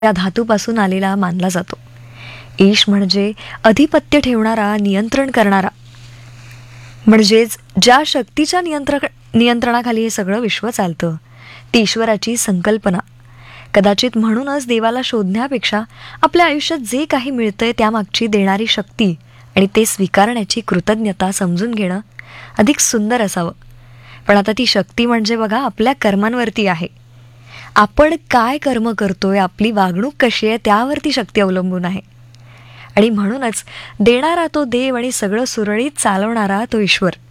या धातूपासून आलेला मानला जातो. ईश म्हणजे अधिपत्य ठेवणारा, नियंत्रण करणारा. म्हणजेच ज्या शक्तीच्या नियंत्रणाखाली हे सगळं विश्व चालतं, ती ईश्वराची संकल्पना. कदाचित म्हणूनच देवाला शोधण्यापेक्षा आपल्या आयुष्यात जे काही मिळतंय त्यामागची देणारी शक्ती आणि ते स्वीकारण्याची कृतज्ञता समजून घेणं अधिक सुंदर असावं. पण आता ती शक्ती म्हणजे बघा आपल्या कर्मांवरती आहे. आपण काय कर्म करतोय, आपली वागणूक कशी आहे त्यावरती शक्ती अवलंबून आहे. आणि म्हणूनच देणारा तो देव आणि सगळं सुरळीत चालवणारा तो ईश्वर.